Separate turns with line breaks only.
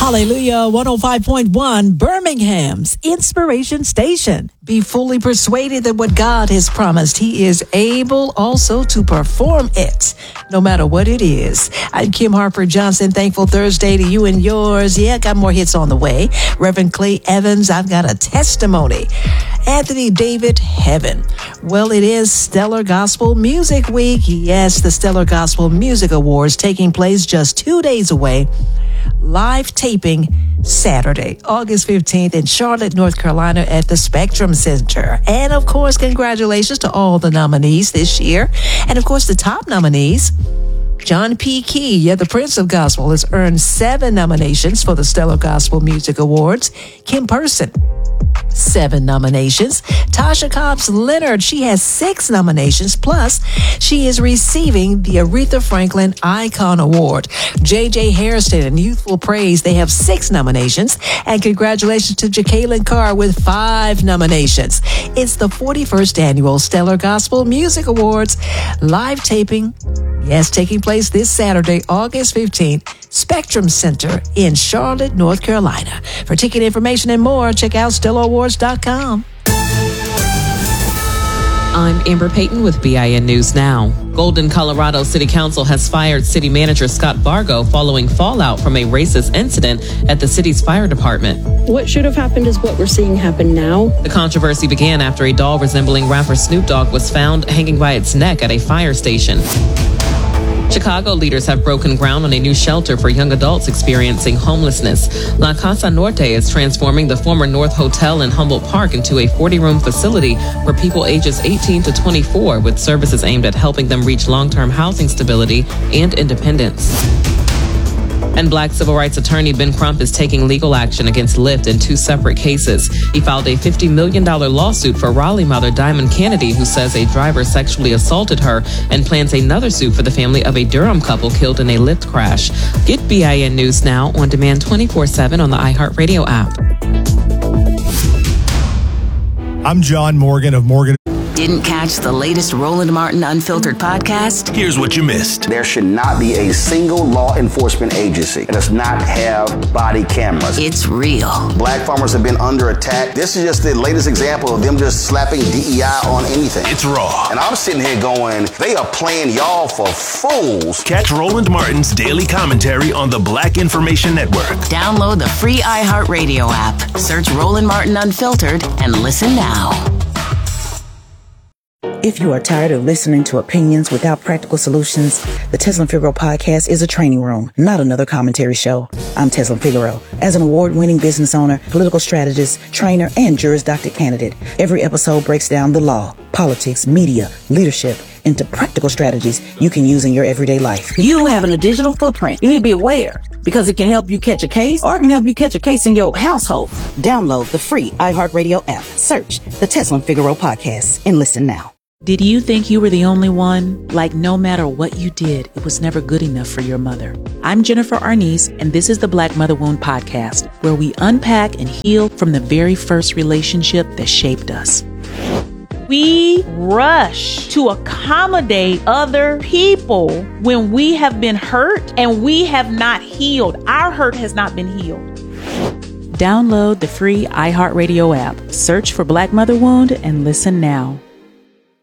Hallelujah, 105.1, Birmingham's Inspiration Station. Be fully persuaded that what God has promised, He is able also to perform it, no matter what it is. I'm Kim Harper Johnson. Thankful Thursday to you and yours. Yeah, got more hits on the way. Reverend Clay Evans, I've got a testimony. Anthony David, Heaven. Well, it is Stellar Gospel Music Week. Yes, the Stellar Gospel Music Awards taking place just 2 days away. Live taping Saturday, August 15th in Charlotte, North Carolina at the Spectrum Center. And of course, congratulations to all the nominees this year. And of course, the top nominees. John P. Key, the Prince of Gospel, has earned 7 nominations for the Stellar Gospel Music Awards. Kim Person, 7 nominations. Tasha Cobbs Leonard, she has 6 nominations, plus she is receiving the Aretha Franklin Icon Award. J.J. Hairston and Youthful Praise, they have 6 nominations. And congratulations to Jacqueline Carr with 5 nominations. It's the 41st Annual Stellar Gospel Music Awards. Live taping, yes, taking place this Saturday, August 15th, Spectrum Center in Charlotte, North Carolina. For ticket information and more, check out StellarAwards.com.
I'm Amber Payton with BIN News Now. Golden, Colorado City Council has fired City Manager Scott Bargo following fallout from a racist incident at the city's fire department.
What should have happened is what we're seeing happen now.
The controversy began after a doll resembling rapper Snoop Dogg was found hanging by its neck at a fire station. Chicago leaders have broken ground on a new shelter for young adults experiencing homelessness. La Casa Norte is transforming the former North Hotel in Humboldt Park into a 40-room facility for people ages 18 to 24 with services aimed at helping them reach long-term housing stability and independence. And Black civil rights attorney Ben Crump is taking legal action against Lyft in 2 separate cases. He filed a $50 million lawsuit for Raleigh mother Diamond Kennedy, who says a driver sexually assaulted her, and plans another suit for the family of a Durham couple killed in a Lyft crash. Get BIN News Now on demand 24/7 on the iHeartRadio app.
I'm John Morgan of Morgan.
Didn't catch the latest Roland Martin Unfiltered podcast?
Here's what you missed.
There should not be a single law enforcement agency that does not have body cameras.
It's real.
Black farmers have been under attack. This is just the latest example of them just slapping DEI on anything.
It's raw.
And I'm sitting here going, they are playing y'all for fools.
Catch Roland Martin's daily commentary on the Black Information Network.
Download the free iHeartRadio app. Search Roland Martin Unfiltered and listen now.
If you are tired of listening to opinions without practical solutions, the Teslin Figaro podcast is a training room, not another commentary show. I'm Teslin Figaro. As an award-winning business owner, political strategist, trainer, and Juris Doctor candidate, every episode breaks down the law, politics, media, leadership, into practical strategies you can use in your everyday life.
You having a digital footprint, you need to be aware because it can help you catch a case or it can help you catch a case in your household.
Download the free iHeartRadio app. Search the Teslin Figaro podcast and listen now.
Did you think you were the only one? Like no matter what you did, it was never good enough for your mother. I'm Jennifer Arnice, and this is the Black Mother Wound Podcast, where we unpack and heal from the very first relationship that shaped us.
We rush to accommodate other people when we have been hurt and we have not healed. Our hurt has not been healed.
Download the free iHeartRadio app. Search for Black Mother Wound and listen now.